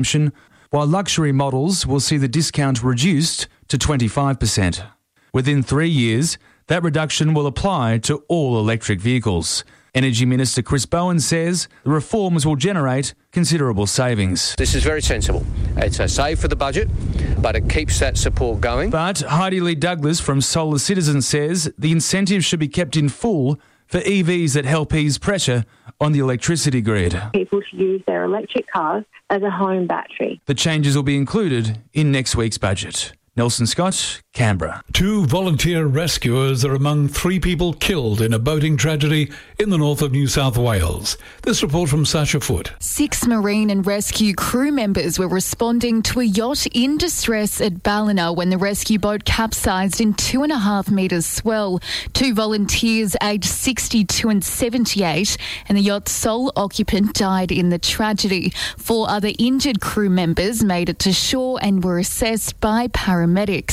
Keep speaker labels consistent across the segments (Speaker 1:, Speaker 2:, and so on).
Speaker 1: while luxury models will see the discount reduced to 25%. Within 3 years, that reduction will apply to all electric vehicles. Energy Minister Chris Bowen says the reforms will generate considerable savings.
Speaker 2: This is very sensible. It's a save for the budget, but it keeps that support going.
Speaker 1: But Heidi Lee Douglas from Solar Citizen says the incentive should be kept in full for EVs that help ease pressure on the electricity grid.
Speaker 3: People should use their electric cars as a home battery.
Speaker 1: The changes will be included in next week's budget. Nelson Scott, Canberra.
Speaker 4: 2 volunteer rescuers are among 3 people killed in a boating tragedy in the north of New South Wales. This report from Sasha Foote.
Speaker 5: 6 marine and rescue crew members were responding to a yacht in distress at Ballina when the rescue boat capsized in 2.5 metres swell. 2 volunteers aged 62 and 78 and the yacht's sole occupant died in the tragedy. 4 other injured crew members made it to shore and were assessed by paramedics.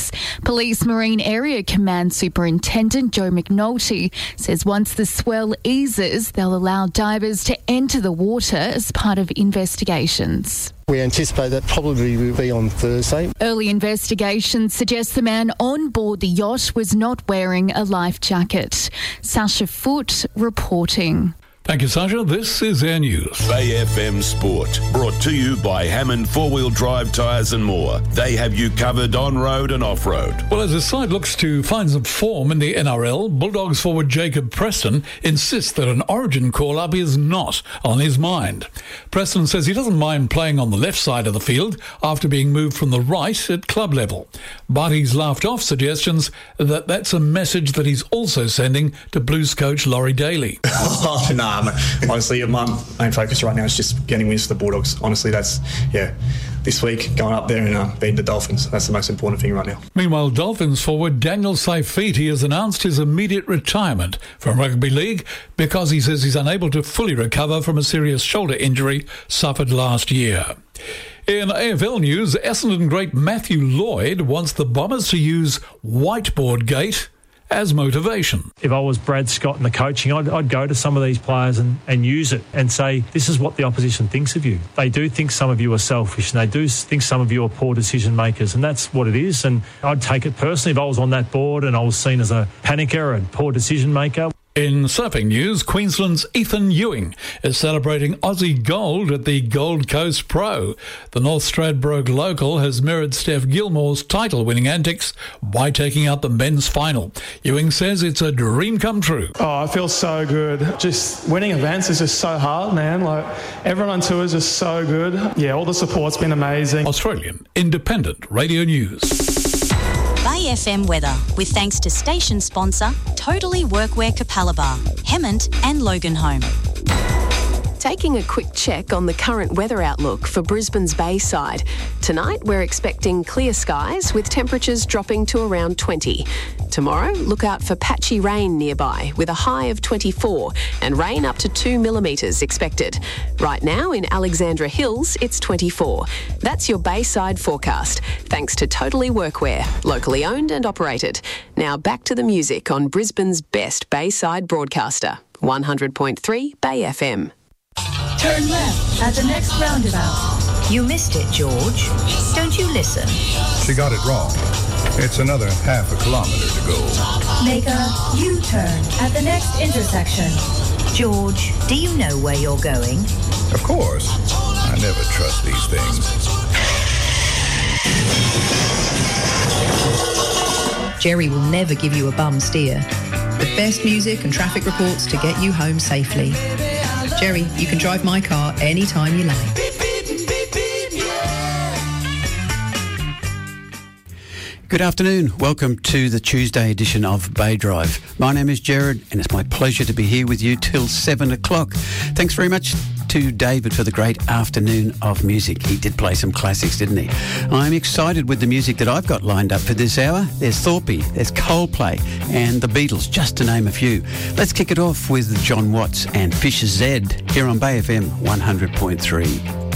Speaker 5: Police Marine Area Command Superintendent Joe McNulty says once the swell eases, they'll allow divers to enter the water as part of investigations.
Speaker 6: We anticipate that probably will be on Thursday.
Speaker 5: Early investigations suggest the man on board the yacht was not wearing a life jacket. Sasha Foote reporting.
Speaker 4: Thank you, Sasha. This is Air News.
Speaker 7: Bay FM Sport, brought to you by Hammond 4-Wheel Drive Tyres and more. They have you covered on-road and off-road.
Speaker 4: Well, as his side looks to find some form in the NRL, Bulldogs forward Jacob Preston insists that an Origin call-up is not on his mind. Preston says he doesn't mind playing on the left side of the field after being moved from the right at club level. But he's laughed off suggestions that that's a message that he's also sending to Blues coach Laurie Daly.
Speaker 8: Oh, no. Honestly, my main focus right now is just getting wins for the Bulldogs. Honestly, that's, this week going up there and beating the Dolphins. That's the most important thing right now.
Speaker 4: Meanwhile, Dolphins forward Daniel Saifiti has announced his immediate retirement from rugby league because he says he's unable to fully recover from a serious shoulder injury suffered last year. In AFL news, Essendon great Matthew Lloyd wants the Bombers to use Whiteboard Gate as motivation.
Speaker 9: If I was Brad Scott in the coaching, I'd go to some of these players and use it and say, this is what the opposition thinks of you. They do think some of you are selfish and they do think some of you are poor decision makers, and that's what it is. And I'd take it personally if I was on that board and I was seen as a panicker and poor decision maker.
Speaker 4: In surfing news, Queensland's Ethan Ewing is celebrating Aussie gold at the Gold Coast Pro. The North Stradbroke local has mirrored Steph Gilmore's title-winning antics by taking out the men's final. Ewing says it's a dream come true.
Speaker 10: Oh, I feel so good. Just winning events is just so hard, man. Like, everyone on tour is just so good. Yeah, all the support's been amazing.
Speaker 4: Australian Independent Radio News.
Speaker 11: Bay FM weather, with thanks to station sponsor Totally Workwear Capalaba, Hemmant and Loganholme.
Speaker 12: Taking a quick check on the current weather outlook for Brisbane's Bayside. Tonight, we're expecting clear skies with temperatures dropping to around 20. Tomorrow, look out for patchy rain nearby with a high of 24 and rain up to 2 millimetres expected. Right now in Alexandra Hills, it's 24. That's your Bayside forecast, thanks to Totally Workwear, locally owned and operated. Now back to the music on Brisbane's best Bayside broadcaster, 100.3 Bay FM.
Speaker 13: Turn left at the next roundabout.
Speaker 14: You missed it, George. Don't you listen?
Speaker 15: She got it wrong. It's another half a kilometre to go.
Speaker 13: Make a U-turn at the next intersection.
Speaker 14: George, do you know where you're going?
Speaker 15: Of course. I never trust these things.
Speaker 16: Jerry will never give you a bum steer. The best music and traffic reports to get you home safely. Jerry, you can drive my car anytime you like.
Speaker 17: Good afternoon. Welcome to the Tuesday edition of Bay Drive. My name is Jared and it's my pleasure to be here with you till 7 o'clock. Thanks very much to David for the great afternoon of music. He did play some classics, didn't he? I'm excited with the music that I've got lined up for this hour. There's Thorpe, there's Coldplay and the Beatles, just to name a few. Let's kick it off with John Watts and Fisher Z here on Bay FM 100.3.